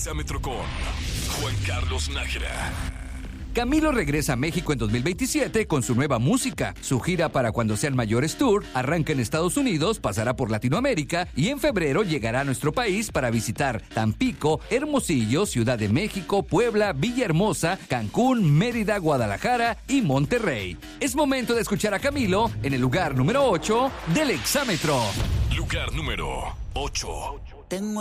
Exámetro con Juan Carlos Nájera. Camilo regresa a México en 2027 con su nueva música. Su gira para Cuando Sean Mayores Tour arranca en Estados Unidos, pasará por Latinoamérica y en febrero llegará a nuestro país para visitar Tampico, Hermosillo, Ciudad de México, Puebla, Villahermosa, Cancún, Mérida, Guadalajara y Monterrey. Es momento de escuchar a Camilo en el lugar número 8 del Exámetro. Lugar número 8. Tengo